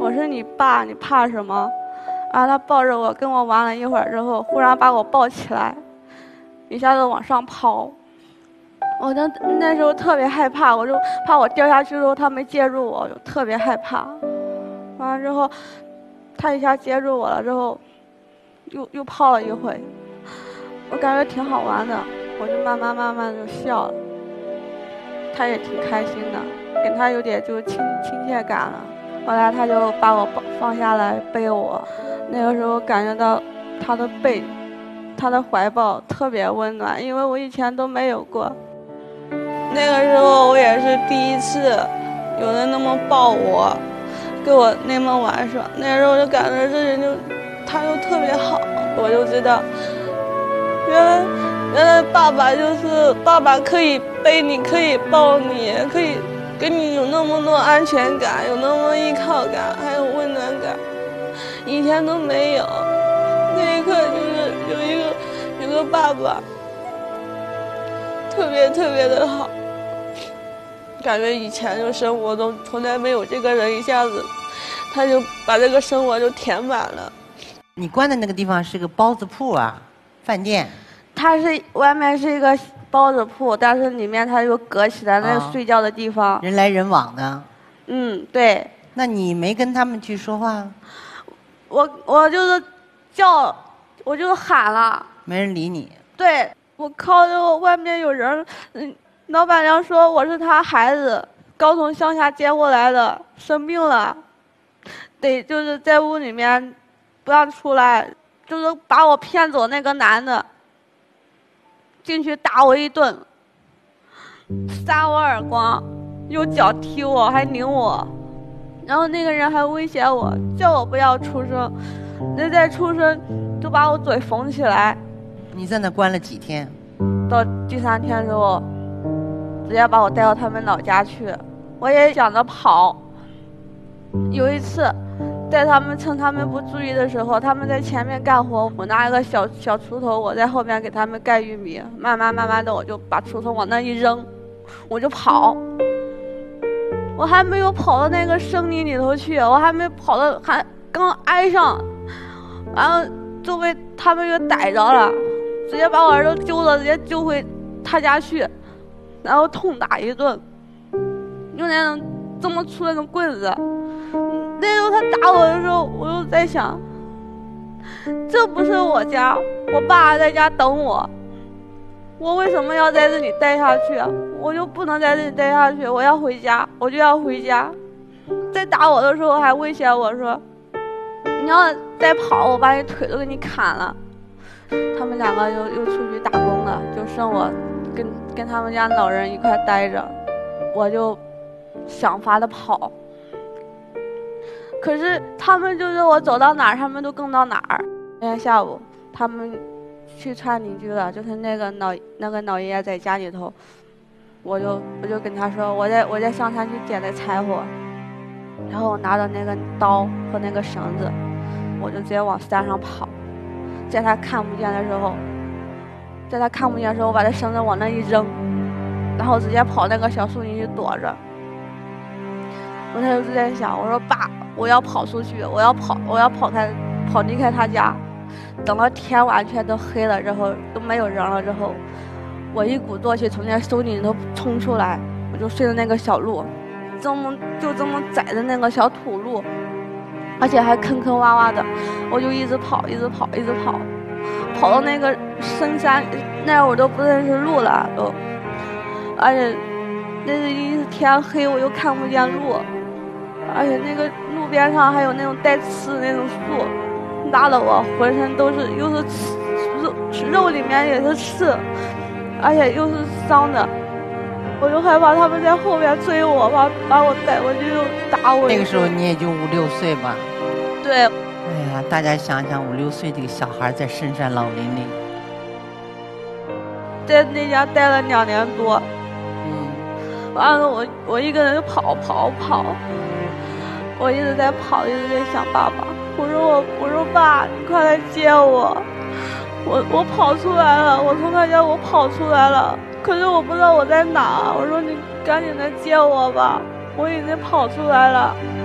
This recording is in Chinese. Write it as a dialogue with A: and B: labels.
A: 我是你爸，你怕什么？然后他抱着我跟我玩了一会儿之后，忽然把我抱起来，一下子往上抛。我就那时候特别害怕，我就怕我掉下去之后他没接住我，我就特别害怕。完了之后，他一下接住我了之后，又抛了一回，我感觉挺好玩的，我就慢慢就笑了。他也挺开心的，跟他有点就亲切感了。后来他就把我放下来背我，那个时候感觉到他的背，他的怀抱特别温暖，因为我以前都没有过。那个时候我也是第一次有人那么抱我，跟我那么玩耍。那时候我就感觉这人他就特别好，我就知道，原来爸爸可以背你，可以抱你，可以跟你有那么多安全感，有那么依靠感，还有温暖感，以前都没有。那一刻就是有个爸爸，特别的好。感觉以前就生活中从来没有这个人，一下子他就把这个生活就填满了。
B: 你关的那个地方是个包子铺啊，饭店？
A: 它是外面是一个包子铺，但是里面它有隔起来那个睡觉的地方，
B: 人来人往的。
A: 嗯，对。
B: 那你没跟他们去说话？
A: 我就是叫，我就是喊了，
B: 没人理你。
A: 对，我靠着外面有人，老板娘说我是他孩子，刚从乡下接过来的，生病了，得就是在屋里面不让出来，就是把我骗走那个男的进去打我一顿，扇我耳光，用脚踢我，还拧我，然后那个人还威胁我，叫我不要出声，那再出声就把我嘴缝起来。
B: 你在那关了几天？
A: 到第3天之后，直接把我带到他们老家去。我也想着跑。有一次，在趁他们不注意的时候，他们在前面干活，我拿一个小锄头，我在后面给他们盖玉米。慢慢的，我就把锄头往那一扔，我就跑。我还没有跑到那个森林里头去，我还没跑到，还刚挨上，然后就被他们给逮着了，直接把我儿子揪了，直接揪回他家去，然后痛打一顿，用那种这么粗的那种棍子。那时候他打我的时候，我就在想，这不是我家，我爸还在家等我，我为什么要在这里待下去？我就不能在这里待下去，我要回家，我就要回家。在打我的时候还威胁我说，你要再跑，我把你腿都给你砍了。他们2个又出去打工了，就剩我跟他们家老人一块待着，我就想法的跑。可是他们就是我走到哪儿，他们都跟到哪儿。那天下午，他们去串邻居了，就是那个老爷爷在家里头，我就跟他说，我在上山去捡的柴火，然后我拿着那个刀和那个绳子，我就直接往山上跑。在他看不见的时候，我把这绳子往那一扔，然后直接跑那个小树林去躲着。我那时候就在想，我说爸，我要跑出去，我要跑离开他家。等到天完全都黑了之后，都没有人了之后，我一鼓作气从那树林里头冲出来，我就顺着那个小路，就这么窄的那个小土路，而且还坑坑洼洼的，我就一直跑，跑到那个深山，那会儿都不认识路了都，而且那是一天黑，我又看不见路，而且那个路边上还有那种带刺的那种树，拉得我浑身都是，又是刺，肉里面也是刺，而且又是伤的。我就害怕他们在后面追我，把我逮过去就打我。
B: 那个时候你也就5、6岁吧？
A: 对。
B: 哎呀，大家想想5、6岁这个小孩在深山老林里，
A: 在那家待了2年多。完了我一个人跑，我一直在跑，一直在想爸爸。我说爸，你快来接我！我跑出来了，我从他家我跑出来了。可是我不知道我在哪，我说你赶紧来接我吧，我已经跑出来了。